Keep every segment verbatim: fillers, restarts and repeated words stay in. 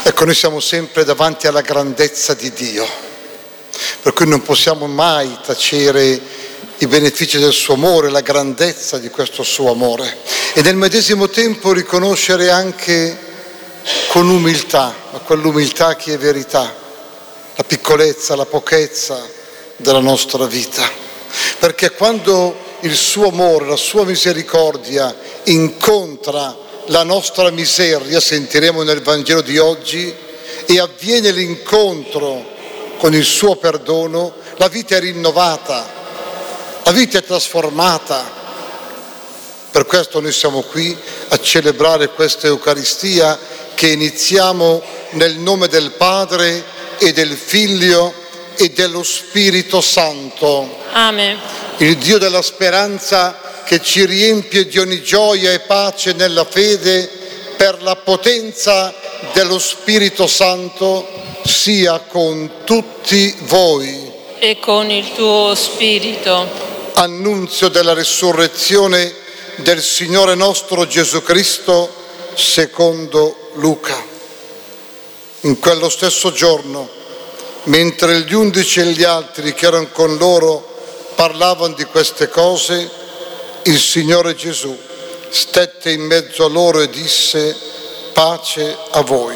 Ecco, noi siamo sempre davanti alla grandezza di Dio, per cui non possiamo mai tacere i benefici del suo amore, la grandezza di questo suo amore, e nel medesimo tempo riconoscere anche con umiltà, ma quell'umiltà che è verità, la piccolezza, la pochezza della nostra vita, perché quando il suo amore, la sua misericordia incontra la nostra miseria, sentiremo nel Vangelo di oggi, e avviene l'incontro con il suo perdono, la vita è rinnovata, la vita è trasformata. Per questo noi siamo qui a celebrare questa Eucaristia che iniziamo nel nome del Padre e del Figlio e dello Spirito Santo. Amen. Il Dio della speranza che ci riempie di ogni gioia e pace nella fede per la potenza dello Spirito Santo sia con tutti voi. E con il tuo spirito. Annunzio della risurrezione del Signore nostro Gesù Cristo secondo Luca. In quello stesso giorno, mentre gli undici e gli altri che erano con loro parlavano di queste cose, il Signore Gesù stette in mezzo a loro e disse: pace a voi.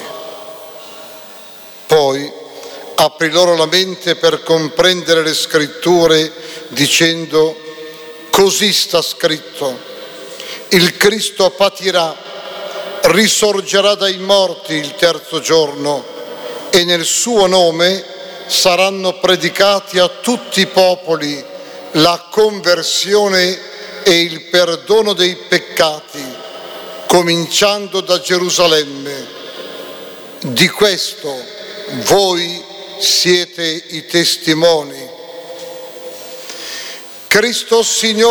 Poi aprì loro la mente per comprendere le scritture, dicendo: così sta scritto, il Cristo patirà, risorgerà dai morti il terzo giorno, e nel suo nome saranno predicati a tutti i popoli la conversione e il perdono dei peccati, cominciando da Gerusalemme. Di questo voi siete i testimoni. Cristo Signore